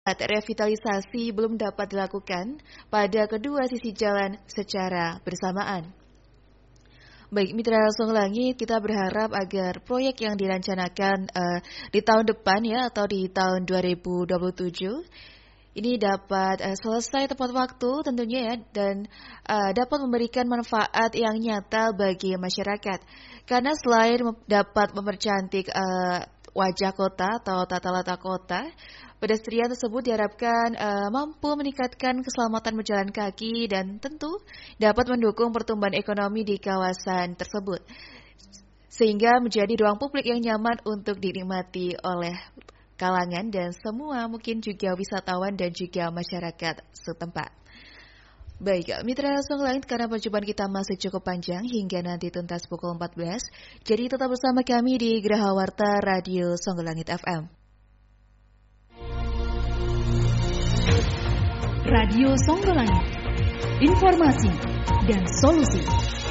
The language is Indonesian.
revitalisasi belum dapat dilakukan pada kedua sisi jalan secara bersamaan. Baik, Mitra Song Langit, kita berharap agar proyek yang direncanakan di tahun depan ya atau di tahun 2027 ini dapat selesai tepat waktu tentunya ya dan dapat memberikan manfaat yang nyata bagi masyarakat. Karena selain dapat mempercantik wajah kota atau tata letak kota, pedestrian tersebut diharapkan mampu meningkatkan keselamatan berjalan kaki dan tentu dapat mendukung pertumbuhan ekonomi di kawasan tersebut. Sehingga menjadi ruang publik yang nyaman untuk dinikmati oleh kalangan dan semua mungkin juga wisatawan dan juga masyarakat setempat. Baik, Mitra Song Langit, karena perjumpaan kita masih cukup panjang hingga nanti tuntas pukul 14, jadi tetap bersama kami di Geraha Warta Radio Song Langit FM. Radio Songgolangit, informasi dan solusi.